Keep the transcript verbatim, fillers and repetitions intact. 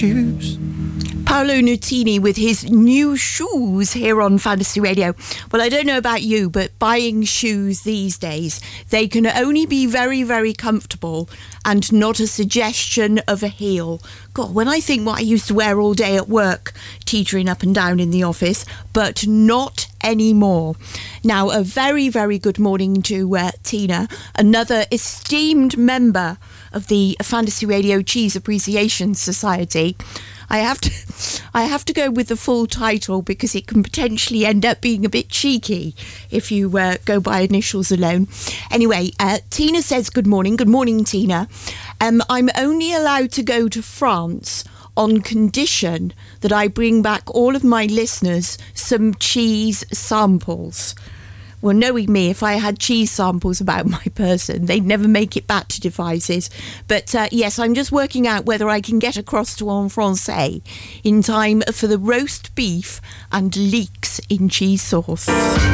shoes. Paolo Nutini with his new shoes here on Fantasy Radio. Well, I don't know about you, but buying shoes these days, they can only be very, very comfortable and not a suggestion of a heel. God, when I think what I used to wear all day at work, teetering up and down in the office, but not anymore. Now, a very, very good morning to uh, Tina, another esteemed member of the Fantasy Radio Cheese Appreciation Society. I have to I have to go with the full title because it can potentially end up being a bit cheeky if you uh, go by initials alone. Anyway, uh, Tina says good morning. Good morning, Tina. Um, I'm only allowed to go to France on condition that I bring back all of my listeners some cheese samples. Well, knowing me, if I had cheese samples about my person, they'd never make it back to Devices. But uh, yes, I'm just working out whether I can get across to En Francais in time for the roast beef and leeks in cheese sauce.